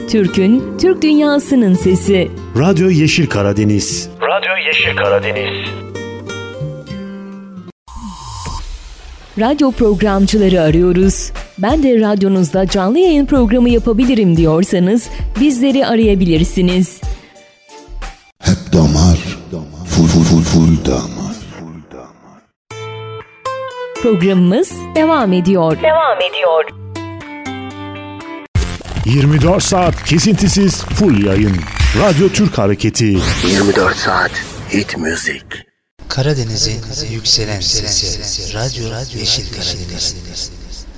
Türk'ün, Türk dünyasının sesi. Radyo Yeşil Karadeniz. Radyo Yeşil Karadeniz. Radyo programcıları arıyoruz. Ben de radyonuzda canlı yayın programı yapabilirim diyorsanız bizleri arayabilirsiniz. Hep damar, full damar. Programımız devam ediyor. 24 saat kesintisiz full yayın. Radyo Türk Hareketi. 24 saat hit müzik. Karadeniz'in yükselen sesi. Radyo Yeşil Karadeniz.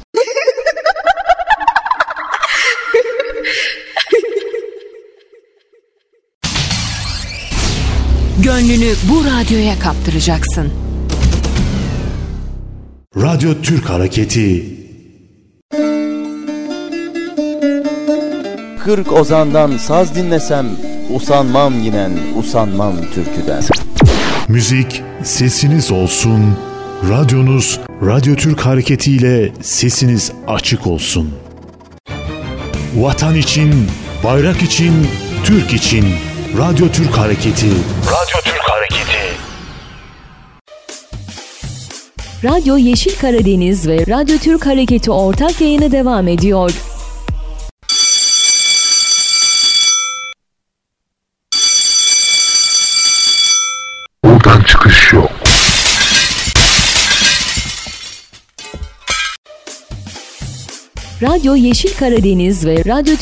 Gönlünü bu radyoya kaptıracaksın. Radyo Türk Hareketi. 40 ozandan saz dinlesem, usanmam yinen, usanmam türküden. Müzik sesiniz olsun. Radyonuz Radyo Türk Hareketi ile sesiniz açık olsun. Vatan için, bayrak için, Türk için. Radyo Türk Hareketi. Radyo Türk Hareketi. Radyo Yeşil Karadeniz ve Radyo Türk Hareketi ortak yayını devam ediyor. Buradan çıkış yok. Radyo Yeşil Karadeniz ve Radyo